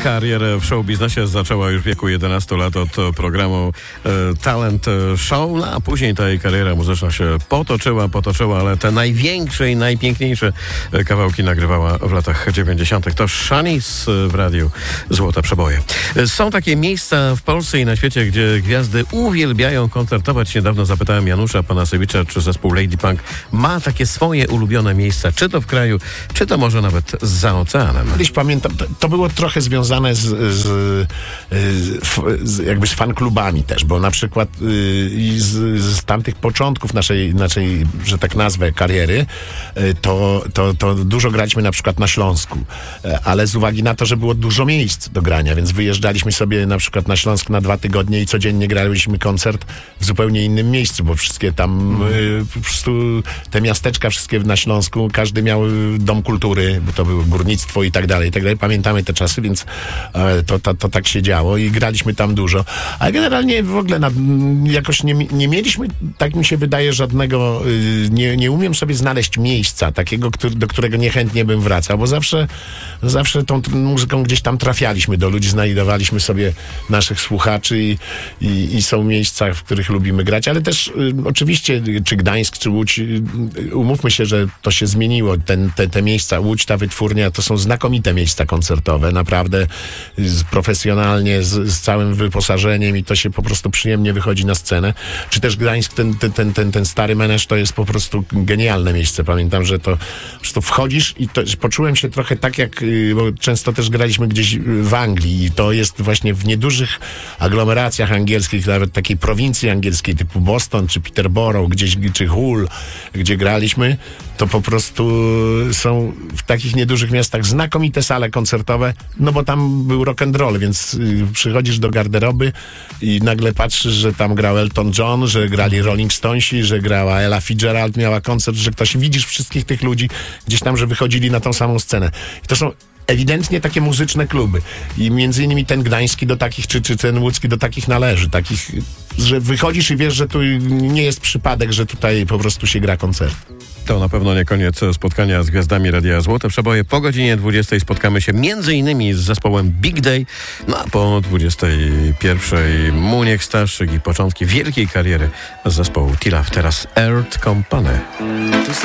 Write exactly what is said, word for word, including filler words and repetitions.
karierę w show biznesie zaczęła już w wieku jedenastu lat od programu e, Talent Show, no, a później ta jej kariera muzyczna się potoczyła, potoczyła, ale te największe i najpiękniejsze kawałki nagrywała w latach dziewięćdziesiątych. To Shanice w radiu Złote Przeboje. Są takie miejsca w Polsce i na świecie, gdzie gwiazdy uwielbiają koncertować. Niedawno zapytałem Janusza Panasewicza, czy zespół Lady Punk ma takie swoje ulubione miejsca, czy to w kraju, czy to może nawet za oceanem. Kiedyś pamiętam, to, to było trochę związane z, z, z jakby z fanklubami też, bo na przykład i z, z tamtych początków naszej, naszej, że tak nazwę, kariery, to, to, to dużo graliśmy na przykład na Śląsku, ale z uwagi na to, że było dużo miejsc do grania, więc wyjeżdżaliśmy sobie na przykład na Śląsk na dwa tygodnie i codziennie graliśmy koncert w zupełnie innym miejscu, bo wszystkie tam mm. po prostu te miasteczka wszystkie na Śląsku, każdy miał dom kultury, bo to było górnictwo i tak dalej, i tak dalej. Pamiętamy te czasy, więc to, to, to tak się działo i graliśmy tam dużo. A generalnie w ogóle na, jakoś nie, nie mieliśmy, tak mi się wydaje, żadnego, nie, nie umiem sobie znaleźć miejsca takiego, który, do którego niechętnie bym wracał, bo zawsze, zawsze tą muzyką gdzieś tam trafialiśmy do ludzi, znajdowaliśmy sobie naszych słuchaczy i, i, i są miejsca, w których lubimy grać, ale też y, oczywiście, czy Gdańsk, czy Łódź, y, umówmy się, że to się zmieniło. Ten, te, te miejsca, Łódź, ta wytwórnia, to są znakomite miejsca koncertowe, naprawdę z, profesjonalnie, z, z całym wyposażeniem i to się po prostu przyjemnie wychodzi na scenę. Czy też Gdańsk, ten, ten, ten, ten, ten stary Menesz, to jest po prostu genialne miejsce. Pamiętam, że to po prostu wchodzisz i to, poczułem się trochę tak jak, bo często też graliśmy gdzieś w Anglii i to jest właśnie w niedużych aglomeracjach angielskich, nawet takiej prowincji angielskiej typu Boston czy Peterborough, gdzieś, czy Hull, gdzie graliśmy, to po prostu są w takich niedużych miastach znakomite sale koncertowe, no bo tam był rock and roll, więc y, przychodzisz do garderoby i nagle patrzysz, że tam grał Elton John, że grali Rolling Stonesi, że grała Ella Fitzgerald, miała koncert, że ktoś, widzisz wszystkich tych ludzi gdzieś tam, że wychodzili na tą samą scenę. I to są ewidentnie takie muzyczne kluby. I między innymi ten gdański do takich, czy, czy ten łódzki do takich należy. Takich, że wychodzisz i wiesz, że tu nie jest przypadek, że tutaj po prostu się gra koncert. To na pewno nie koniec spotkania z gwiazdami Radia Złote Przeboje. Po godzinie dwudziestej spotkamy się między innymi z zespołem Big Day, no a po dwudziestej pierwszej Muniek Starzyk i początki wielkiej kariery zespołu T-Love. Teraz Earth Company.